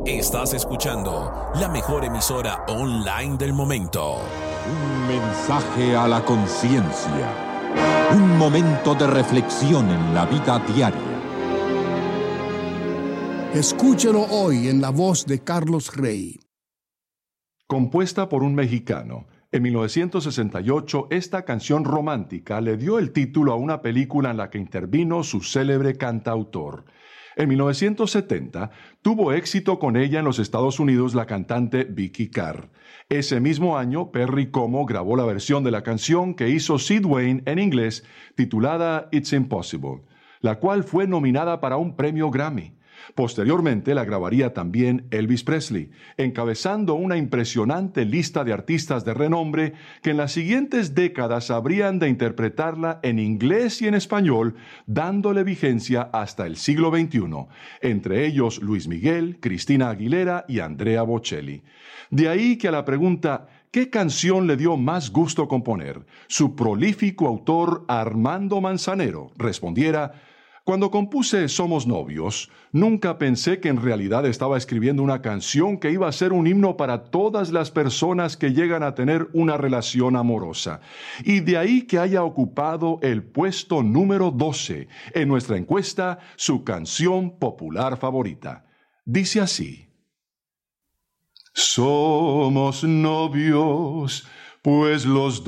Estás escuchando la mejor emisora online del momento. Un mensaje a la conciencia. Un momento de reflexión en la vida diaria. Escúchelo hoy en la voz de Carlos Rey. Compuesta por un mexicano, en 1968 esta canción romántica le dio el título a una película en la que intervino su célebre cantautor. En 1970 tuvo éxito con ella en los Estados Unidos la cantante Vicky Carr. Ese mismo año, Perry Como grabó la versión de la canción que hizo Sid Wayne en inglés, titulada It's Impossible, la cual fue nominada para un premio Grammy. Posteriormente la grabaría también Elvis Presley, encabezando una impresionante lista de artistas de renombre que en las siguientes décadas habrían de interpretarla en inglés y en español, dándole vigencia hasta el siglo XXI, entre ellos Luis Miguel, Cristina Aguilera y Andrea Bocelli. De ahí que a la pregunta ¿qué canción le dio más gusto componer?, su prolífico autor Armando Manzanero respondiera: cuando compuse Somos Novios, nunca pensé que en realidad estaba escribiendo una canción que iba a ser un himno para todas las personas que llegan a tener una relación amorosa. Y de ahí que haya ocupado el puesto número 12 en nuestra encuesta, su canción popular favorita. Dice así: Somos novios, pues los